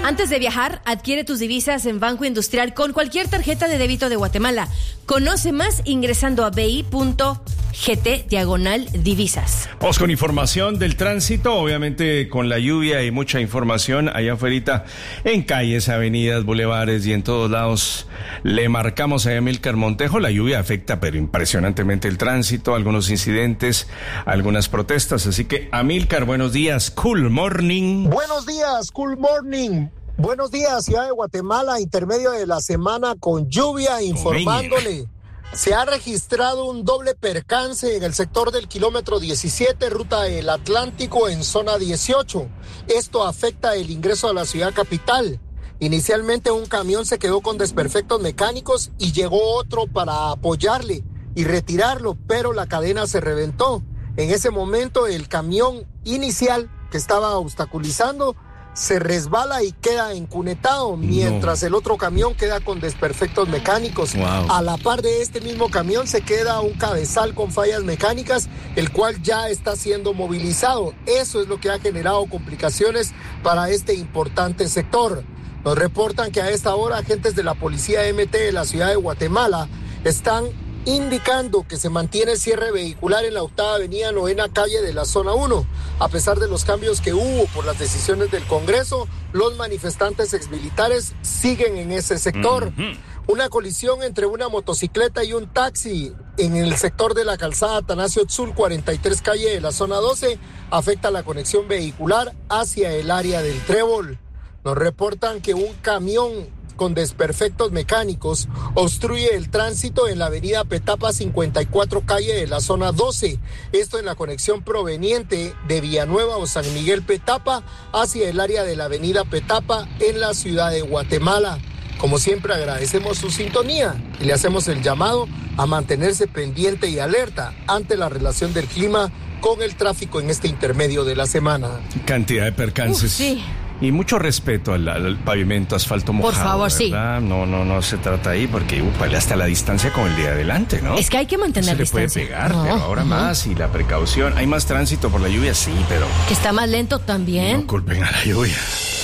Antes de viajar, adquiere tus divisas en Banco Industrial con cualquier tarjeta de débito de Guatemala. Conoce más ingresando a bi.gt/divisas. Vamos con información del tránsito, obviamente con la lluvia y mucha información allá afuera en calles, avenidas, bulevares y en todos lados. Le marcamos a Amílcar Montejo. La lluvia afecta pero impresionantemente el tránsito, algunos incidentes, algunas protestas. Así que Amílcar, buenos días, cool morning. Buenos días, cool morning. Buenos días, Ciudad de Guatemala, intermedio de la semana con lluvia, informándole. Se ha registrado un doble percance en el sector del kilómetro 17, ruta del Atlántico, en zona 18. Esto afecta el ingreso a la ciudad capital. Inicialmente un camión se quedó con desperfectos mecánicos y llegó otro para apoyarle y retirarlo, pero la cadena se reventó. En ese momento el camión inicial que estaba obstaculizando se resbala y queda encunetado, mientras el otro camión queda con desperfectos mecánicos. Wow. A la par de este mismo camión se queda un cabezal con fallas mecánicas, el cual ya está siendo movilizado. Eso es lo que ha generado complicaciones para este importante sector. Nos reportan que a esta hora agentes de la Policía MT de la Ciudad de Guatemala están indicando que se mantiene cierre vehicular en la 8ª Avenida 9ª Calle de la Zona 1. A pesar de los cambios que hubo por las decisiones del Congreso, los manifestantes exmilitares siguen en ese sector. Una colisión entre una motocicleta y un taxi en el sector de la calzada Atanasio Tzul, 43 Calle de la Zona 12, afecta la conexión vehicular hacia el área del Trébol. Nos reportan que un camión con desperfectos mecánicos obstruye el tránsito en la avenida Petapa 54 Calle de la Zona 12. Esto en la conexión proveniente de Villanueva o San Miguel Petapa hacia el área de la avenida Petapa en la ciudad de Guatemala. Como siempre, agradecemos su sintonía y le hacemos el llamado a mantenerse pendiente y alerta ante la relación del clima con el tráfico en este intermedio de la semana. Cantidad de percances. Sí. Y mucho respeto al pavimento, asfalto mojado. Por favor, ¿verdad? sí. No se trata ahí porque hasta la distancia con el de adelante, ¿no? Es que hay que mantener distancia. Se le puede pegar, pero ahora más, y la precaución. Hay más tránsito por la lluvia, sí, pero... Que está más lento también. No culpen a la lluvia.